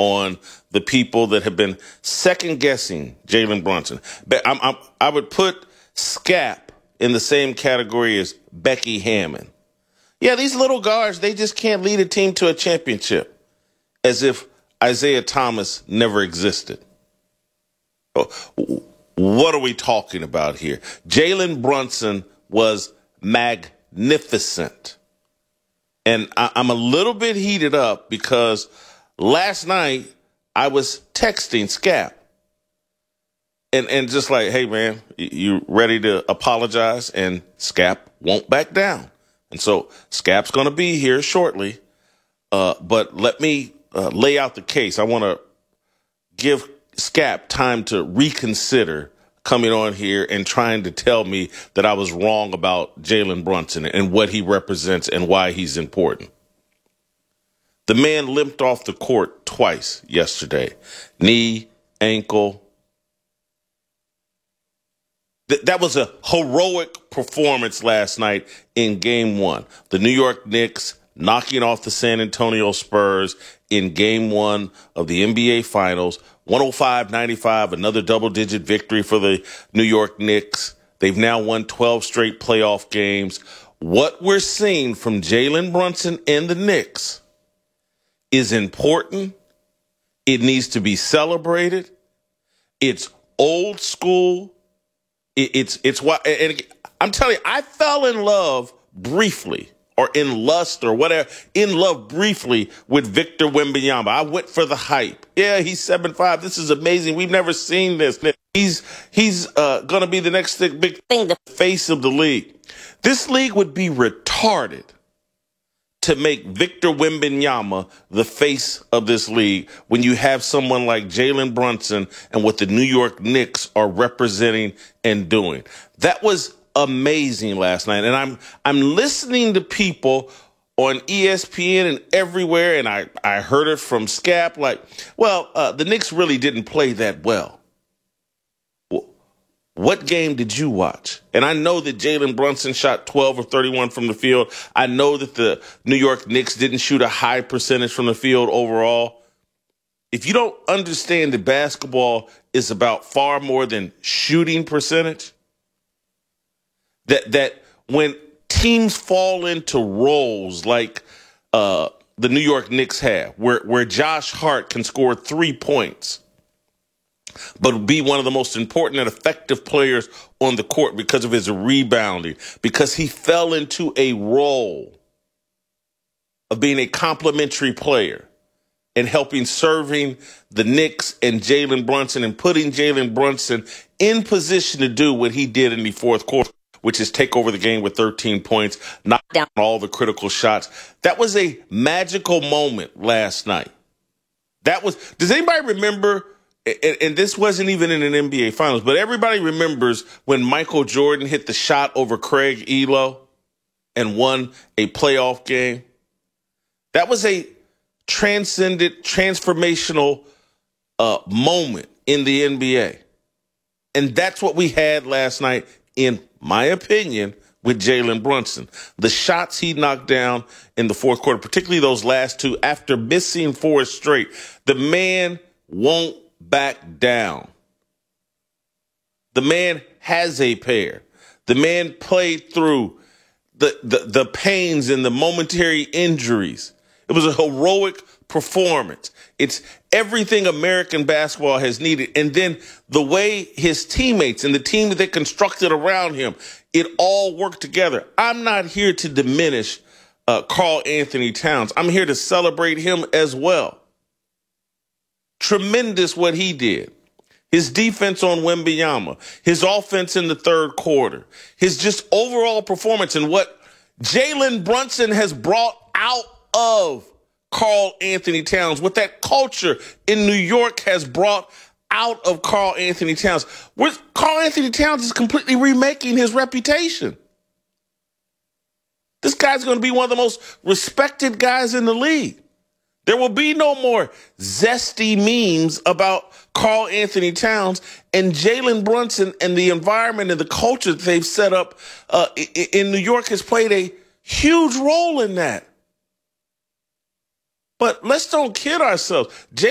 on the people that have been second-guessing Jalen Brunson. I would put Scap in the same category as Becky Hammon. Yeah, these little guards, they just can't lead a team to a championship, as if Isaiah Thomas never existed. What are we talking about here? Jalen Brunson was magnificent. And I'm a little bit heated up because last night I was texting Scap. And just like, hey, man, you ready to apologize? And Scap won't back down. And so Scap's going to be here shortly. But let me lay out the case. I want to give Scap time to reconsider coming on here and trying to tell me that I was wrong about Jalen Brunson and what he represents and why he's important. The man limped off the court twice yesterday. Knee, ankle. That was a heroic performance last night in Game 1. The New York Knicks knocking off the San Antonio Spurs in Game 1 of the NBA Finals. 105-95, another double-digit victory for the New York Knicks. They've now won 12 straight playoff games. What we're seeing from Jalen Brunson and the Knicks is important. It needs to be celebrated. It's old school. It's what, and I'm telling you, I fell in love briefly, or in lust, or whatever, in love briefly with Victor Wembanyama. I went for the hype. Yeah, he's 7'5". This is amazing. We've never seen this. He's going to be the next big thing, the face of the league. This league would be retarded to make Victor Wembanyama the face of this league when you have someone like Jalen Brunson and what the New York Knicks are representing and doing. That was amazing last night. And I'm listening to people on ESPN and everywhere, and I heard it from Scap, like, well, the Knicks really didn't play that well. What game did you watch? And I know that Jalen Brunson shot 12 of 31 from the field. I know that the New York Knicks didn't shoot a high percentage from the field overall. If you don't understand that basketball is about far more than shooting percentage, that when teams fall into roles like the New York Knicks have, where Josh Hart can score 3 points, but be one of the most important and effective players on the court because of his rebounding, because he fell into a role of being a complementary player and serving the Knicks and Jalen Brunson and putting Jalen Brunson in position to do what he did in the fourth quarter, which is take over the game with 13 points, knock down all the critical shots. That was a magical moment last night. Does anybody remember? And this wasn't even in an NBA Finals, but everybody remembers when Michael Jordan hit the shot over Craig Elo and won a playoff game. That was a transcendent, transformational moment in the NBA. And that's what we had last night, in my opinion, with Jalen Brunson. The shots he knocked down in the fourth quarter, particularly those last two, after missing 4 straight, the man won't back down. The man has a pair. The man played through the pains and the momentary injuries. It was a heroic performance. It's everything American basketball has needed. And then the way his teammates and the team that they constructed around him, it all worked together. I'm not here to diminish Karl Anthony Towns. I'm here to celebrate him as well. Tremendous what he did. His defense on Wembanyama, his offense in the third quarter, his just overall performance, and what Jalen Brunson has brought out of Karl Anthony Towns, what that culture in New York has brought out of Karl Anthony Towns. Karl Anthony Towns is completely remaking his reputation. This guy's going to be one of the most respected guys in the league. There will be no more zesty memes about Karl Anthony Towns, and Jalen Brunson and the environment and the culture that they've set up in New York has played a huge role in that. But let's don't kid ourselves.